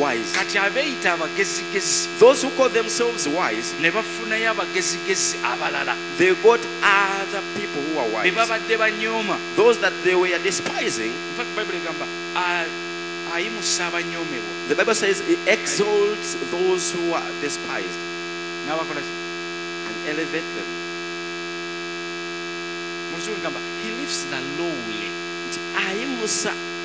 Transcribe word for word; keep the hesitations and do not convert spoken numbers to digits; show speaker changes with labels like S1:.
S1: wise.
S2: kati abeeyita abagezigezi
S1: Those who call themselves wise,
S2: ne bafunayo abagezigezi abalala
S1: they got other people who are
S2: be
S1: wise.
S2: babadde banyooma.
S1: Those that they were despising,
S2: In fact, Bible egamba a- ayimusa abanyoomebwa
S1: the Bible says it exalts those who are despised
S2: n'abakola ki?
S1: and elevate them.
S2: Mu Luzungu egamba he lifts the lowly.
S1: Ayimusa